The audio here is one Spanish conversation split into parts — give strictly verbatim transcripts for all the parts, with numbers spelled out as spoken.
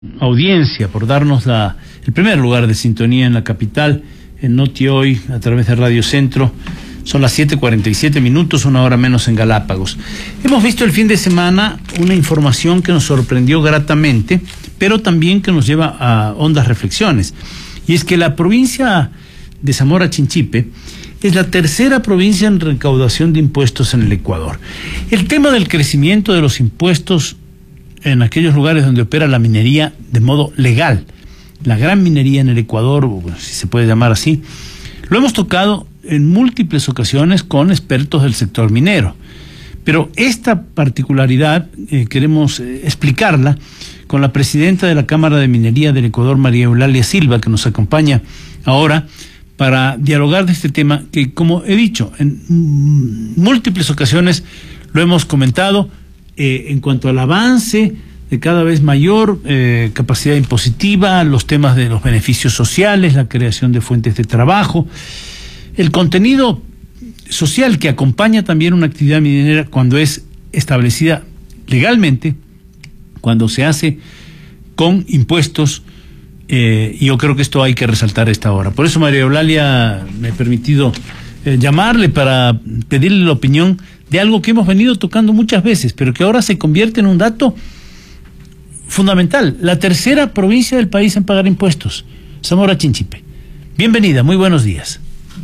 Audiencia, por darnos la, el primer lugar de sintonía en la capital, en Noti Hoy, a través de Radio Centro. Son las siete cuarenta y siete minutos, una hora menos en Galápagos. Hemos visto el fin de semana una información que nos sorprendió gratamente, pero también que nos lleva a hondas reflexiones. Y es que la provincia de Zamora Chinchipe es la tercera provincia en recaudación de impuestos en el Ecuador. El tema del crecimiento de los impuestos en aquellos lugares donde opera la minería de modo legal, la gran minería en el Ecuador, si se puede llamar así, lo hemos tocado en múltiples ocasiones con expertos del sector minero. Pero esta particularidad eh, queremos eh, explicarla con la presidenta de la Cámara de Minería del Ecuador, María Eulalia Silva, que nos acompaña ahora para dialogar de este tema que, como he dicho, en múltiples ocasiones lo hemos comentado eh, en cuanto al avance de cada vez mayor eh, capacidad impositiva, los temas de los beneficios sociales, la creación de fuentes de trabajo, el contenido social que acompaña también una actividad minera cuando es establecida legalmente, cuando se hace con impuestos, eh, y yo creo que esto hay que resaltar a esta hora. Por eso, María Eulalia, me he permitido eh, llamarle para pedirle la opinión de algo que hemos venido tocando muchas veces, pero que ahora se convierte en un dato fundamental. La tercera provincia del país en pagar impuestos, Zamora Chinchipe. Bienvenida, muy buenos días.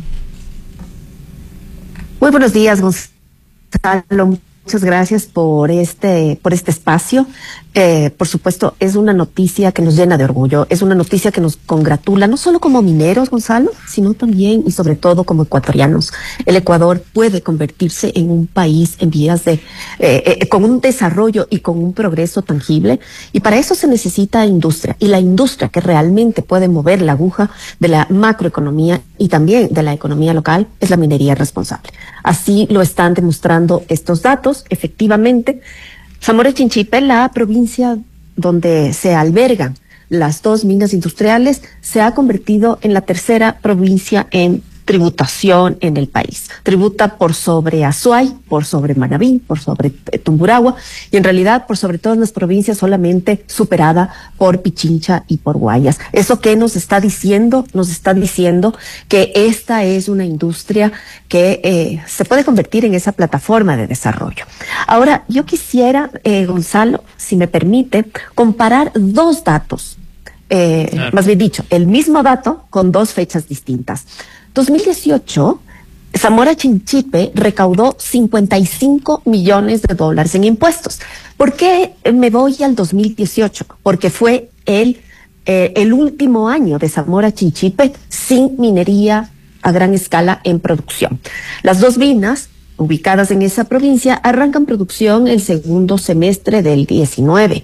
Muy buenos días, Gonzalo. Muchas gracias por este, por este espacio. Eh, por supuesto, es una noticia que nos llena de orgullo. Es una noticia que nos congratula, no solo como mineros, Gonzalo, sino también y sobre todo como ecuatorianos. El Ecuador puede convertirse en un país en vías de, eh, eh, con un desarrollo y con un progreso tangible. Y para eso se necesita industria. Y la industria que realmente puede mover la aguja de la macroeconomía y también de la economía local es la minería responsable. Así lo están demostrando estos datos. Efectivamente, Zamora Chinchipe, la provincia donde se albergan las dos minas industriales, se ha convertido en la tercera provincia en tributación en el país. Tributa por sobre Azuay, por sobre Manabí, por sobre Tumburagua y en realidad por sobre todas las provincias solamente superada por Pichincha y por Guayas. ¿Eso qué nos está diciendo? Nos está diciendo que esta es una industria que eh, se puede convertir en esa plataforma de desarrollo. Ahora, yo quisiera, eh, Gonzalo, si me permite, comparar dos datos. Eh, claro. Más bien dicho, el mismo dato con dos fechas distintas. dos mil dieciocho, Zamora Chinchipe recaudó cincuenta y cinco millones de dólares en impuestos. ¿Por qué me voy al dos mil dieciocho? Porque fue el, eh, el último año de Zamora Chinchipe sin minería a gran escala en producción. Las dos minas ubicadas en esa provincia arrancan producción el segundo semestre del diecinueve.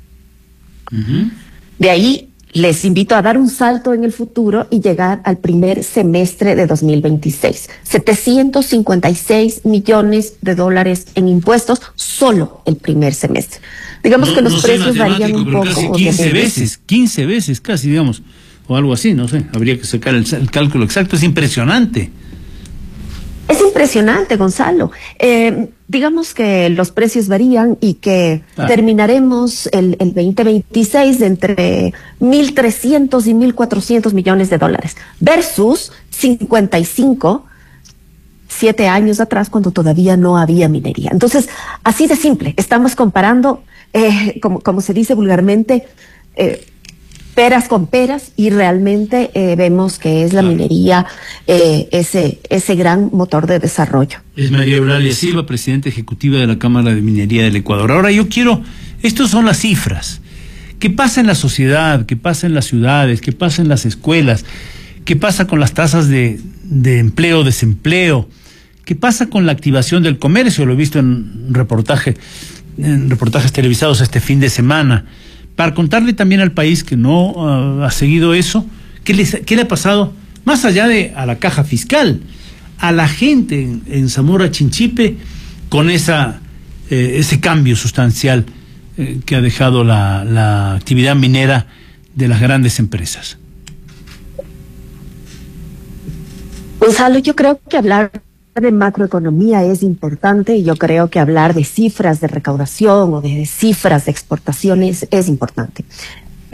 Uh-huh. De ahí les invito a dar un salto en el futuro y llegar al primer semestre de dos mil veintiséis. setecientos cincuenta y seis millones de dólares en impuestos solo el primer semestre. Digamos no, que los no precios varían un poco. Casi quince veces, quince veces casi, digamos, o algo así, no sé, habría que sacar el, el cálculo exacto, es impresionante. Es impresionante, Gonzalo. Eh, digamos que los precios varían y que ah. terminaremos el, el veinte veintiséis de entre mil trescientos y mil cuatrocientos millones de dólares versus cincuenta y cinco, siete años atrás cuando todavía no había minería. Entonces, así de simple, estamos comparando, eh, como, como se dice vulgarmente, eh, peras con peras y realmente eh, vemos que es la minería eh, ese ese gran motor de desarrollo. Es María Eulalia Silva, presidenta ejecutiva de la Cámara de Minería del Ecuador. Ahora yo quiero, estas son las cifras. ¿Qué pasa en la sociedad? ¿Qué pasa en las ciudades? ¿Qué pasa en las escuelas? ¿Qué pasa con las tasas de, de empleo, desempleo? ¿Qué pasa con la activación del comercio? Lo he visto en un reportaje, en reportajes televisados este fin de semana. Para contarle también al país que no uh, ha seguido eso, ¿qué, les, ¿qué le ha pasado? Más allá de a la caja fiscal, a la gente en, en Zamora Chinchipe, con esa eh, ese cambio sustancial eh, que ha dejado la, la actividad minera de las grandes empresas. Gonzalo, yo creo que hablar de macroeconomía es importante y yo creo que hablar de cifras de recaudación o de cifras de exportaciones es importante.